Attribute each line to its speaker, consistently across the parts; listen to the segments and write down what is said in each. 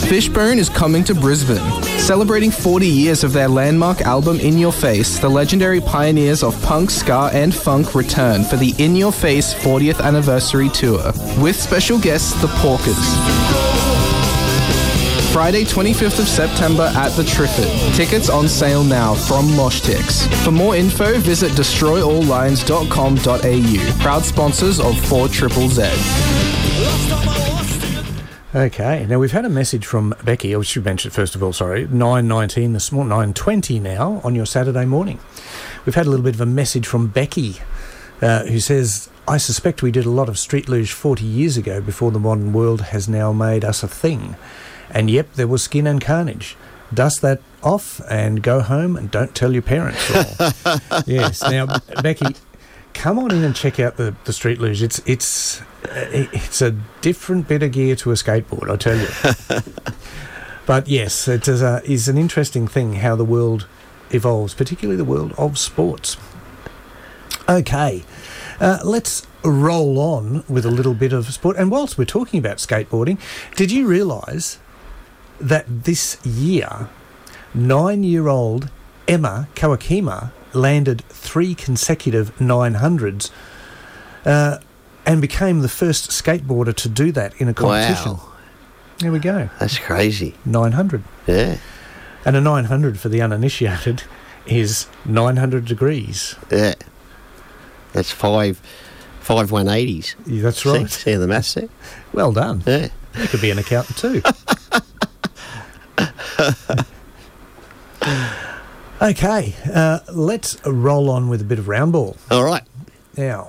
Speaker 1: Fishbone is coming to Brisbane. Celebrating 40 years of their landmark album In Your Face, the legendary pioneers of punk, ska and funk return for the In Your Face 40th anniversary tour, with special guests The Porkers. Friday 25th of September at the Triffid. Tickets on sale now from Moshtix. For more info, visit destroyalllions.com.au. Proud sponsors of 4ZZZ.
Speaker 2: Okay, now we've had a message from Becky, I should mention first of all, 9:19 this morning, 9:20 now on your Saturday morning. We've had a little bit of a message from Becky who says, I suspect we did a lot of street luge 40 years ago before the modern world has now made us a thing. And yep, there was skin and carnage. Dust that off and go home and don't tell your parents. Yes, now Becky, come on in and check out the street luge. It's a different bit of gear to a skateboard, I tell you. But yes, it is an interesting thing how the world evolves, particularly the world of sports. Okay, let's roll on with a little bit of sport. And whilst we're talking about skateboarding, did you realise that this year 9-year-old Emma Kawakima landed 3 consecutive 900s and became the first skateboarder to do that in a competition.
Speaker 3: Wow.
Speaker 2: There we go.
Speaker 3: That's crazy.
Speaker 2: 900.
Speaker 3: Yeah.
Speaker 2: And a 900 for the uninitiated is 900 degrees.
Speaker 3: Yeah. That's five 180s.
Speaker 2: Yeah, that's right.
Speaker 3: See the maths there?
Speaker 2: Well done.
Speaker 3: Yeah.
Speaker 2: You could be an accountant too. Okay, let's roll on with a bit of round ball.
Speaker 3: All right.
Speaker 2: Now,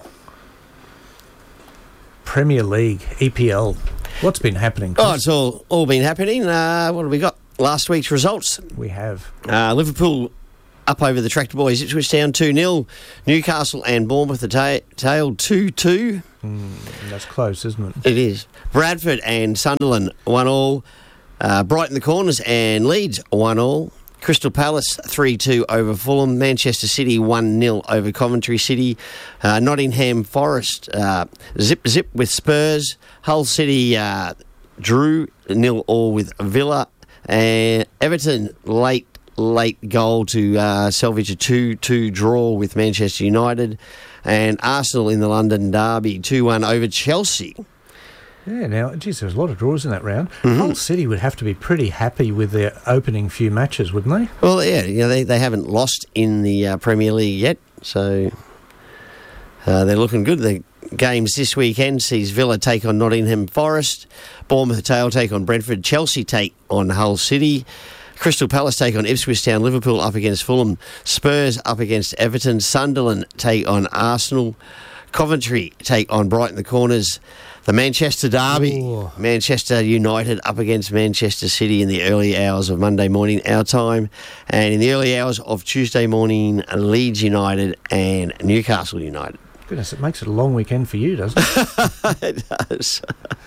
Speaker 2: Premier League, EPL, what's been happening, Chris?
Speaker 3: Oh, it's all been happening. What have we got? Last week's results.
Speaker 2: We have.
Speaker 3: Liverpool up over the Tractor Boys. Ipswich down 2-0. Newcastle and Bournemouth tailed 2-2.
Speaker 2: That's close, isn't it?
Speaker 3: It is. Bradford and Sunderland 1-1. Brighton the Corners and Leeds 1-1. Crystal Palace 3-2 over Fulham. Manchester City 1-0 over Coventry City. Nottingham Forest 0-0 with Spurs. Hull City drew 0-0 with Villa. And Everton late goal to salvage a 2-2 draw with Manchester United. And Arsenal in the London derby 2-1 over Chelsea.
Speaker 2: Yeah, now, geez, there's a lot of draws in that round. Hull City would have to be pretty happy with their opening few matches, wouldn't they?
Speaker 3: Well, yeah, they haven't lost in the Premier League yet, so they're looking good. The games this weekend sees Villa take on Nottingham Forest, Bournemouth take on Brentford, Chelsea take on Hull City, Crystal Palace take on Ipswich Town, Liverpool up against Fulham, Spurs up against Everton, Sunderland take on Arsenal, Coventry take on Brighton the Corners. The Manchester derby, Manchester United up against Manchester City in the early hours of Monday morning, our time. And in the early hours of Tuesday morning, Leeds United and Newcastle United.
Speaker 2: Goodness, it makes it a long weekend for you, doesn't it?
Speaker 3: It does.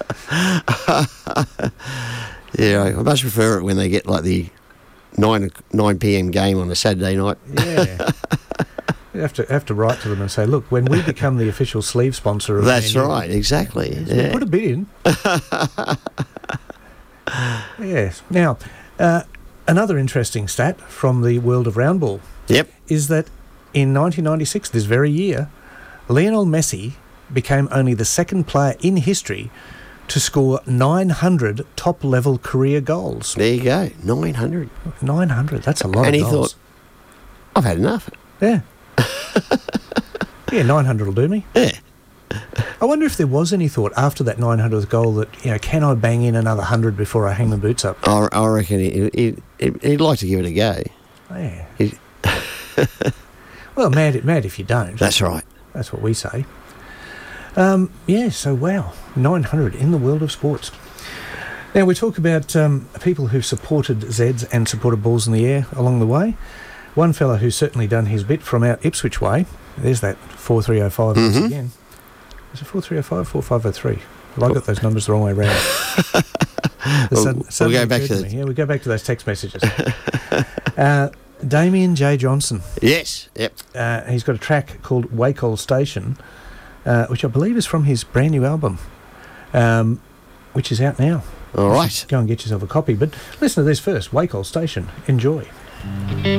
Speaker 3: Yeah, I much prefer it when they get like the 9 p.m. game on a Saturday night.
Speaker 2: Yeah. You have to write to them and say, look, when we become the official sleeve sponsor of
Speaker 3: That's right, exactly. Yeah.
Speaker 2: Put a bid in. Yes. Now, another interesting stat from the world of roundball is that in 1996, this very year, Lionel Messi became only the second player in history to score 900 top-level career goals.
Speaker 3: There you go, 900.
Speaker 2: 900, that's a lot
Speaker 3: and
Speaker 2: of
Speaker 3: he
Speaker 2: goals.
Speaker 3: thought, I've had enough.
Speaker 2: Yeah. Yeah, 900 will do me.
Speaker 3: Yeah.
Speaker 2: I wonder if there was any thought after that 900th goal that, can I bang in another 100 before I hang the boots up?
Speaker 3: I reckon he'd like to give it a go.
Speaker 2: Yeah. Well, mad if you don't.
Speaker 3: That's right.
Speaker 2: That's what we say. So wow, 900 in the world of sports. Now, we talk about people who've supported Zeds and supported Balls in the Air along the way. One fella who's certainly done his bit from out Ipswich way, there's that 4305 once again. Is it 4305 4503? Well, I got those numbers the wrong way round.
Speaker 3: We'll go back to that.
Speaker 2: Yeah, we go back to those text messages. Damien J. Johnson.
Speaker 3: Yes, yep.
Speaker 2: He's got a track called Wacol Station, which I believe is from his brand new album, which is out now.
Speaker 3: All right.
Speaker 2: Go and get yourself a copy. But listen to this first. Wacol Station. Enjoy.